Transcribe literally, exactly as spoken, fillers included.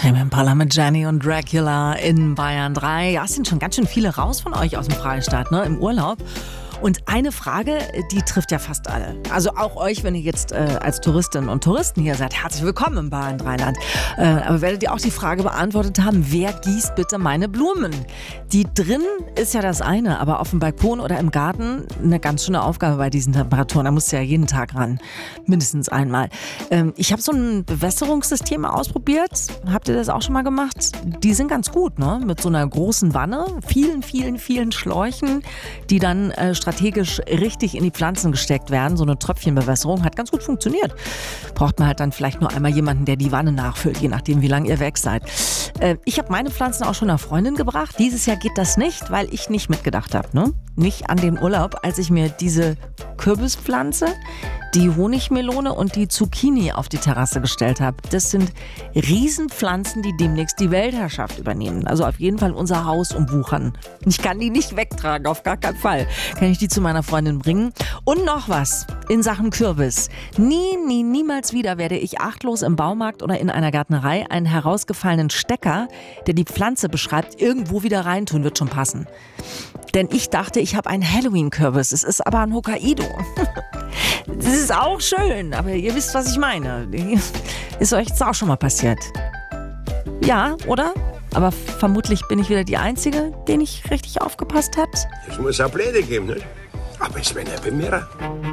Tame Impala mit Jenny und Dracula in Bayern drei. Ja, es sind schon ganz schön viele raus von euch aus dem Freistaat, ne, im Urlaub. Und eine Frage, die trifft ja fast alle. Also auch euch, wenn ihr jetzt äh, als Touristinnen und Touristen hier seid. Herzlich willkommen im Bayern drei Land. Äh, aber werdet ihr auch die Frage beantwortet haben, wer gießt bitte meine Blumen? Die drin ist ja das eine, aber auf dem Balkon oder im Garten eine ganz schöne Aufgabe bei diesen Temperaturen. Da musst du ja jeden Tag ran, mindestens einmal. Ähm, ich habe so ein Bewässerungssystem ausprobiert. Habt ihr das auch schon mal gemacht? Die sind ganz gut, ne? Mit so einer großen Wanne, vielen, vielen, vielen Schläuchen, die dann äh, strategisch richtig in die Pflanzen gesteckt werden. So eine Tröpfchenbewässerung hat ganz gut funktioniert. Braucht man halt dann vielleicht nur einmal jemanden, der die Wanne nachfüllt, je nachdem, wie lange ihr weg seid. Äh, ich habe meine Pflanzen auch schon einer Freundin gebracht. Dieses Jahr geht das nicht, weil ich nicht mitgedacht habe. Ne? Nicht an den Urlaub, als ich mir diese Kürbispflanze, die Honigmelone und die Zucchini auf die Terrasse gestellt habe. Das sind Riesenpflanzen, die demnächst die Weltherrschaft übernehmen. Also auf jeden Fall unser Haus umwuchern. Ich kann die nicht wegtragen, auf gar keinen Fall. Kann ich die zu meiner Freundin bringen. Und noch was in Sachen Kürbis. Nie, nie, niemals wieder werde ich achtlos im Baumarkt oder in einer Gärtnerei einen herausgefallenen Stecker, der die Pflanze beschreibt, irgendwo wieder reintun, wird schon passen. Denn ich dachte, ich habe einen Halloween-Kürbis. Es ist aber ein Hokkaido. Das ist auch schön, aber ihr wisst, was ich meine. Ist euch jetzt auch schon mal passiert? Ja, oder? Aber vermutlich bin ich wieder die Einzige, die nicht richtig aufgepasst hat. Es muss auch Pläne geben, nicht? Aber es wäre nicht bei mir.